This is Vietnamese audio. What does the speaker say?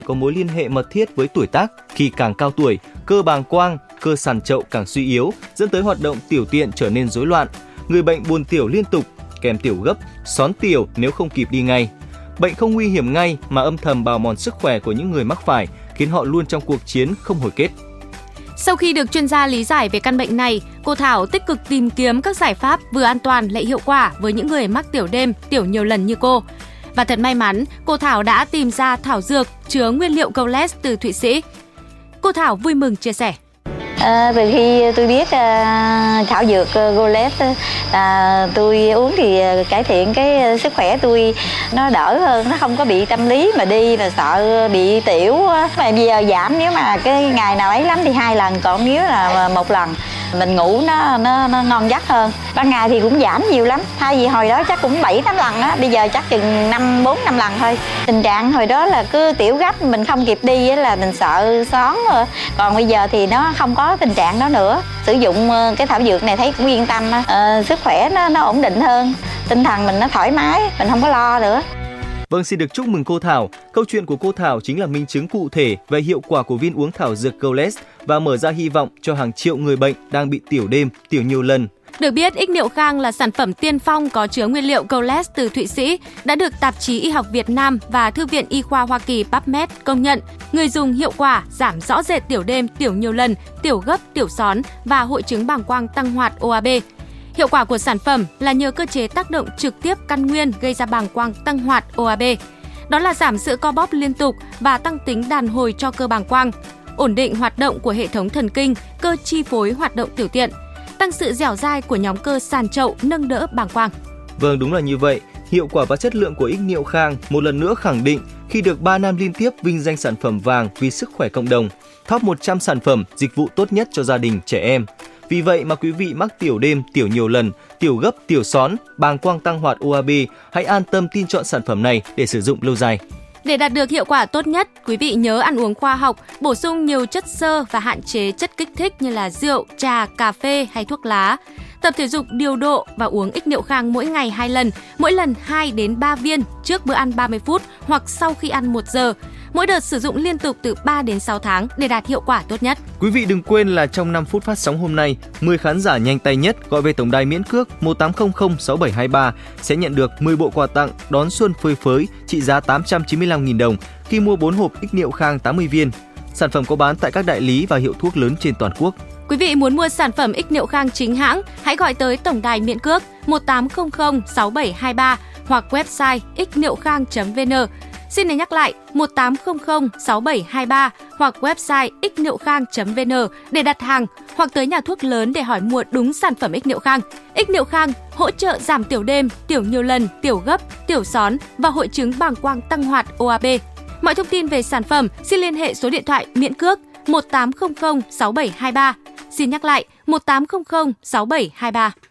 có mối liên hệ mật thiết với tuổi tác. Khi càng cao tuổi, cơ bàng quang, cơ sàn chậu càng suy yếu, dẫn tới hoạt động tiểu tiện trở nên rối loạn. Người bệnh buồn tiểu liên tục, kèm tiểu gấp, xón tiểu nếu không kịp đi ngay. Bệnh không nguy hiểm ngay mà âm thầm bào mòn sức khỏe của những người mắc phải, khiến họ luôn trong cuộc chiến không hồi kết. Sau khi được chuyên gia lý giải về căn bệnh này, cô Thảo tích cực tìm kiếm các giải pháp vừa an toàn lại hiệu quả với những người mắc tiểu đêm, tiểu nhiều lần như cô. Và thật may mắn, cô Thảo đã tìm ra thảo dược chứa nguyên liệu Goles từ Thụy Sĩ. Cô Thảo vui mừng chia sẻ. Từ khi tôi biết thảo dược Goles, tôi uống thì cải thiện cái sức khỏe tôi, nó đỡ hơn, nó không có bị tâm lý mà đi là sợ bị tiểu. Mà bây giờ giảm, nếu mà cái ngày nào ấy lắm thì 2 lần, còn nếu là 1 lần. Mình ngủ nó ngon giấc hơn. Ban ngày thì cũng giảm nhiều lắm. Thay vì hồi đó chắc cũng 7-8 lần á, bây giờ chắc chừng 4-5 lần thôi. Tình trạng hồi đó là cứ tiểu gấp, mình không kịp đi á là mình sợ xón. Còn bây giờ thì nó không có tình trạng đó nữa. Sử dụng cái thảo dược này thấy cũng yên tâm, sức khỏe nó ổn định hơn. Tinh thần mình nó thoải mái, mình không có lo nữa. Vâng, xin được chúc mừng cô Thảo. Câu chuyện của cô Thảo chính là minh chứng cụ thể về hiệu quả của viên uống thảo dược Goles và mở ra hy vọng cho hàng triệu người bệnh đang bị tiểu đêm, tiểu nhiều lần. Được biết, ích niệu khang là sản phẩm tiên phong có chứa nguyên liệu Goles từ Thụy Sĩ, đã được Tạp chí Y học Việt Nam và Thư viện Y khoa Hoa Kỳ PubMed công nhận. Người dùng hiệu quả, giảm rõ rệt tiểu đêm, tiểu nhiều lần, tiểu gấp, tiểu xón và hội chứng bàng quang tăng hoạt OAB. Hiệu quả của sản phẩm là nhờ cơ chế tác động trực tiếp căn nguyên gây ra bàng quang tăng hoạt OAB. Đó là giảm sự co bóp liên tục và tăng tính đàn hồi cho cơ bàng quang, ổn định hoạt động của hệ thống thần kinh, cơ chi phối hoạt động tiểu tiện, tăng sự dẻo dai của nhóm cơ sàn chậu nâng đỡ bàng quang. Vâng, đúng là như vậy. Hiệu quả và chất lượng của ích niệu khang một lần nữa khẳng định khi được 3 năm liên tiếp vinh danh sản phẩm vàng vì sức khỏe cộng đồng, top 100 sản phẩm dịch vụ tốt nhất cho gia đình trẻ em. Vì vậy mà quý vị mắc tiểu đêm, tiểu nhiều lần, tiểu gấp, tiểu xón, bàng quang tăng hoạt OAB, hãy an tâm tin chọn sản phẩm này để sử dụng lâu dài. Để đạt được hiệu quả tốt nhất, quý vị nhớ ăn uống khoa học, bổ sung nhiều chất xơ và hạn chế chất kích thích như là rượu, trà, cà phê hay thuốc lá. Tập thể dục điều độ và uống ích niệu khang mỗi ngày 2 lần, mỗi lần 2 đến 3 viên trước bữa ăn 30 phút hoặc sau khi ăn 1 giờ. Mỗi đợt sử dụng liên tục từ 3 đến 6 tháng để đạt hiệu quả tốt nhất. Quý vị đừng quên là trong 5 phút phát sóng hôm nay, 10 khán giả nhanh tay nhất gọi về tổng đài miễn cước 1800 6723 sẽ nhận được 10 bộ quà tặng đón xuân phơi phới trị giá 895.000 đồng khi mua 4 hộp ích niệu khang 80 viên. Sản phẩm có bán tại các đại lý và hiệu thuốc lớn trên toàn quốc. Quý vị muốn mua sản phẩm ích niệu khang chính hãng, hãy gọi tới tổng đài miễn cước 1800 6723 hoặc website icniệu-khang.vn. Xin để nhắc lại 1800 6723 hoặc website icniệu-khang.vn để đặt hàng hoặc tới nhà thuốc lớn để hỏi mua đúng sản phẩm ích niệu khang. Ích niệu khang hỗ trợ giảm tiểu đêm, tiểu nhiều lần, tiểu gấp, tiểu xón và hội chứng bàng quang tăng hoạt OAB. Mọi thông tin về sản phẩm xin liên hệ số điện thoại miễn cước 1800 6723. Xin nhắc lại 1800 6723.